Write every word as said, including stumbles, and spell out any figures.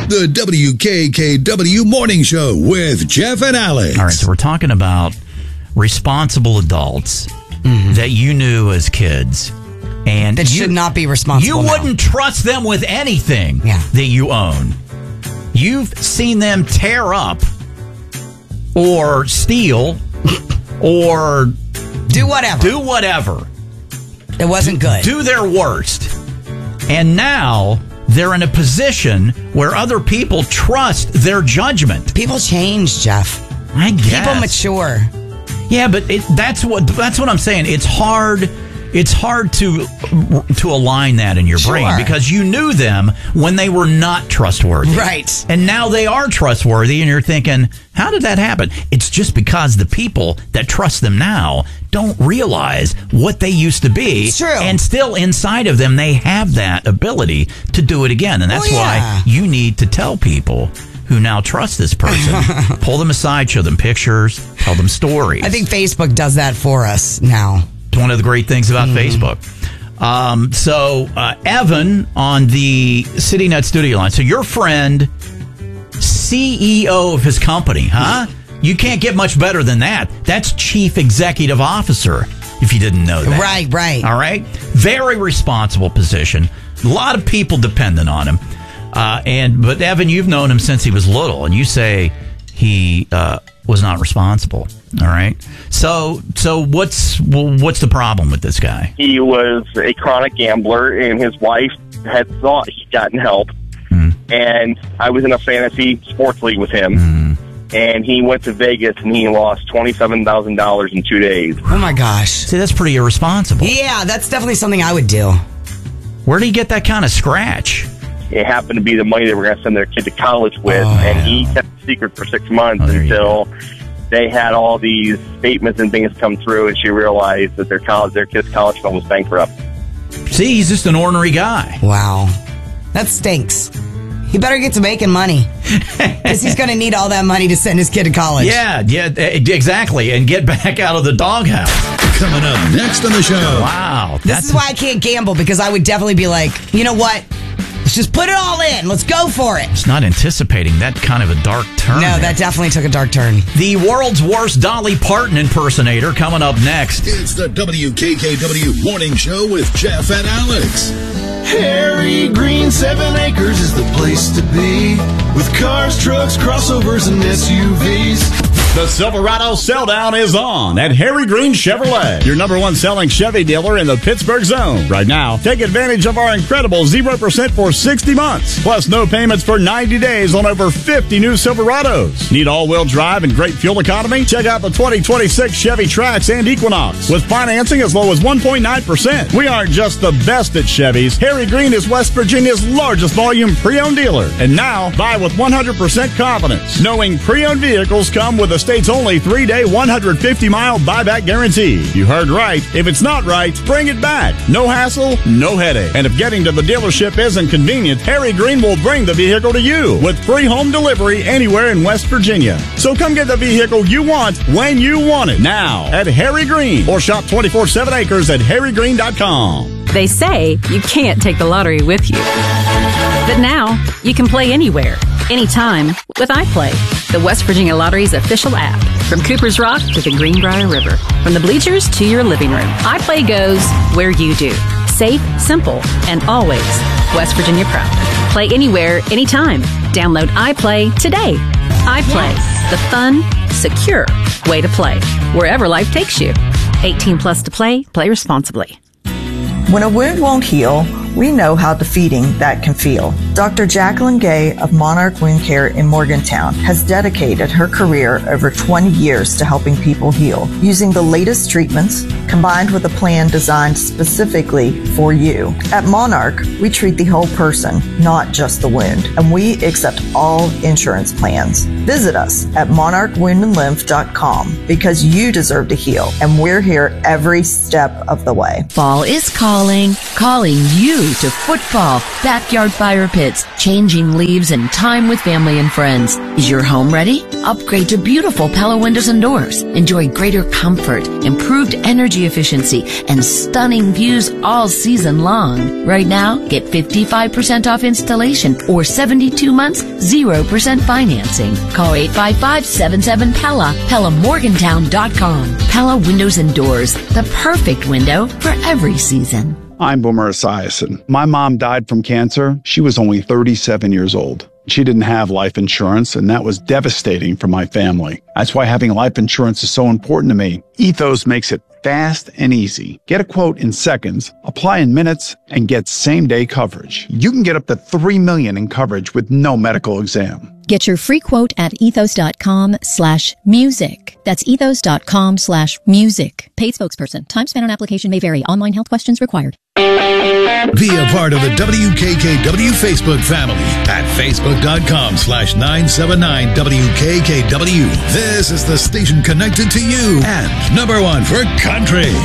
The W K K W Morning Show with Jeff and Alex. All right, so we're talking about responsible adults mm-hmm. that you knew as kids. And that you, should not be responsible. You now. wouldn't trust them with anything yeah. that you own. You've seen them tear up or steal or do whatever. Do whatever. It wasn't good. Do their worst. And now they're in a position where other people trust their judgment. People change, Jeff. I guess. People mature. Yeah, but it, that's what that's what I'm saying. It's hard. It's hard to to align that in your sure. brain because you knew them when they were not trustworthy. Right. And now they are trustworthy, and you're thinking, how did that happen? It's just because the people that trust them now don't realize what they used to be. It's true. And still inside of them, they have that ability to do it again. And that's oh, yeah. why you need to tell people who now trust this person, pull them aside, show them pictures, tell them stories. I think Facebook does that for us now. One of the great things about mm-hmm. Facebook. Um, so, uh, Evan on the CityNet studio line. So, your friend, C E O of his company, huh? You can't get much better than that. That's Chief Executive Officer, if you didn't know that. Right, right. All right? Very responsible position. A lot of people dependent on him. Uh, and But, Evan, you've known him since he was little, and you say he uh, was not responsible. All right. So, so what's well, what's the problem with this guy? He was a chronic gambler, and his wife had thought he'd gotten help. Mm. And I was in a fantasy sports league with him, mm. and he went to Vegas, and he lost twenty-seven thousand dollars in two days. Oh, my gosh. See, that's pretty irresponsible. Yeah, that's definitely something I would do. Where did he get that kind of scratch? It happened to be the money they were going to send their kid to college with, oh. and he kept it secret for six months oh, until they had all these statements and things come through, and she realized that their college, their kid's college fund was bankrupt. See, he's just an ordinary guy. Wow. That stinks. He better get to making money, because he's going to need all that money to send his kid to college. Yeah, yeah, exactly, and get back out of the doghouse. Coming up next on the show. Wow. This is why I can't gamble, because I would definitely be like, you know what? Let's just put it all in. Let's go for it. It's not anticipating that kind of a dark turn. No, that definitely took a dark turn. The world's worst Dolly Parton impersonator coming up next. It's the W K K W Morning Show with Jeff and Alex. Harry Green, seven acres is the place to be. With cars, trucks, crossovers, and S U Vs. The Silverado Sell-Down is on at Harry Green Chevrolet, your number one selling Chevy dealer in the Pittsburgh zone. Right now, take advantage of our incredible zero percent for sixty months, plus no payments for ninety days on over fifty new Silverados. Need all-wheel drive and great fuel economy? Check out the twenty twenty-six Chevy Trax and Equinox with financing as low as one point nine percent. We aren't just the best at Chevys. Harry Green is West Virginia's largest volume pre-owned dealer. And now, buy with one hundred percent confidence, knowing pre-owned vehicles come with a state's only three-day, one hundred fifty mile buyback guarantee. You heard right. If it's not right, bring it back. No hassle, no headache. And if getting to the dealership isn't convenient, Harry Green will bring the vehicle to you with free home delivery anywhere in West Virginia. So come get the vehicle you want when you want it. Now at Harry Green, or shop twenty-four seven acres at harry green dot com. They say you can't take the lottery with you. But now, you can play anywhere, anytime with iPlay, the West Virginia Lottery's official app. From Cooper's Rock to the Greenbrier River, from the bleachers to your living room, iPlay goes where you do. Safe, simple, and always West Virginia proud. Play anywhere, anytime. Download iPlay today. iPlay, yes. The fun, secure way to play, wherever life takes you. eighteen plus to play. Play responsibly. When a wound won't heal, we know how defeating that can feel. Doctor Jacqueline Gay of Monarch Wound Care in Morgantown has dedicated her career over twenty years to helping people heal, using the latest treatments combined with a plan designed specifically for you. At Monarch, we treat the whole person, not just the wound, and we accept all insurance plans. Visit us at monarch wound and lymph dot com because you deserve to heal, and we're here every step of the way. Fall is calling, calling you Play to football, backyard fire pits, changing leaves, and time with family and friends. Is your home ready? Upgrade to beautiful Pella windows and doors. Enjoy greater comfort, improved energy efficiency, and stunning views all season long. Right now, get fifty-five percent off installation or seventy-two months, zero percent financing. Call eight five five, seven seven, P E L L A, Pella Morgantown dot com. Pella Windows and Doors, the perfect window for every season. I'm Boomer Esiason. My mom died from cancer. She was only thirty-seven years old. She didn't have life insurance, and that was devastating for my family. That's why having life insurance is so important to me. Ethos makes it fast and easy. Get a quote in seconds, apply in minutes, and get same-day coverage. You can get up to three million dollars in coverage with no medical exam. Get your free quote at ethos.com slash music. That's ethos.com slash music. Paid spokesperson. Time spent on application may vary. Online health questions required. Be a part of the W K K W Facebook family at facebook.com slash 979 WKKW. This is the station connected to you and number one for country.